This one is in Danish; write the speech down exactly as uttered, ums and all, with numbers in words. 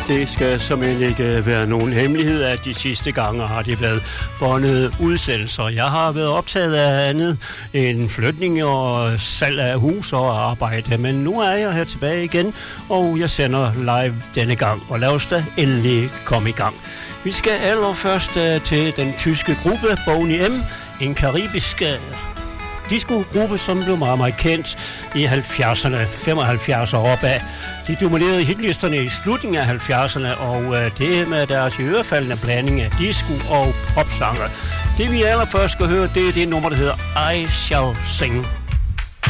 Det skal simpelthen ikke være nogen hemmelighed, at de sidste gange har det været båndede udsendelser. Jeg har været optaget af andet end flytning og salg af hus og arbejde, men nu er jeg her tilbage igen, og jeg sender live denne gang, og lad os da endelig komme i gang. Vi skal allerførst til den tyske gruppe Boney M, en karibisk disco-gruppe, som blev meget, meget kendt i halvfjerdserne, femoghalvfjerds og opad. De dominerede hitlisterne i slutningen af halvfjerdserne, og øh, det med deres ørefaldende blanding af disco og popsanger. Det vi allerførst skal høre, det er det nummer, der hedder I Shall Sing.